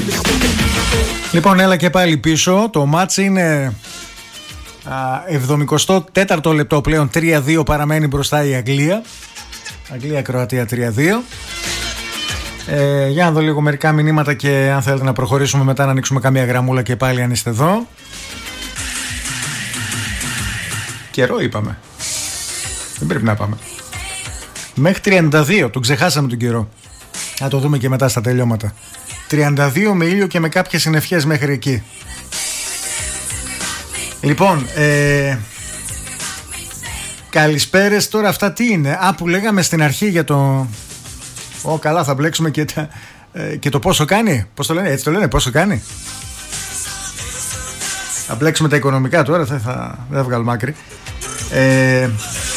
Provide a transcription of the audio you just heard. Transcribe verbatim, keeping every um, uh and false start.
Λοιπόν, έλα και πάλι πίσω. Το μάτς είναι εβδομηκοστό τέταρτο λεπτό πλέον. Τρία δύο παραμένει μπροστά η Αγγλία. Αγγλία-Κροατία τρία δύο. ε, Για να δω λίγο μερικά μηνύματα και αν θέλετε να προχωρήσουμε μετά να ανοίξουμε καμία γραμμούλα και πάλι αν είστε εδώ. Καιρό είπαμε. Δεν πρέπει να πάμε μέχρι τριάντα δύο, τον ξεχάσαμε τον καιρό. Να το δούμε και μετά στα τελειώματα. τριάντα δύο με ήλιο και με κάποιες συννεφιές μέχρι εκεί. Λοιπόν, ε, καλησπέρες. Τώρα αυτά τι είναι? Α, που λέγαμε στην αρχή για το... Ω, καλά, θα μπλέξουμε και, τα, ε, και το πόσο κάνει. Πώς το λένε, έτσι το λένε, πόσο κάνει. Θα μπλέξουμε τα οικονομικά τώρα, θα, θα, δεν θα βγάλω μάκρη. Ε,